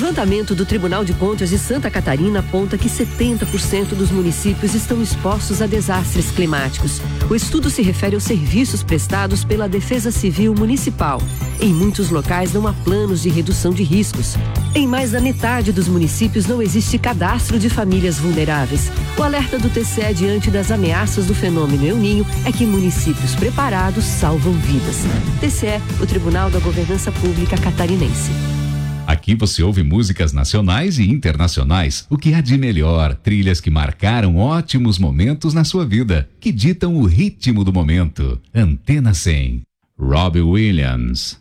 levantamento do Tribunal de Contas de Santa Catarina aponta que 70% dos municípios estão expostos a desastres climáticos. O estudo se refere aos serviços prestados pela Defesa Civil Municipal. Em muitos locais não há planos de redução de riscos. Em mais da metade dos municípios não existe cadastro de famílias vulneráveis. O alerta do TCE diante das ameaças do fenômeno El Niño é que municípios preparados salvam vidas. TCE, o Tribunal da Governança Pública Catarinense. Aqui você ouve músicas nacionais e internacionais, o que há de melhor, trilhas que marcaram ótimos momentos na sua vida, que ditam o ritmo do momento. Antena 100, Robbie Williams.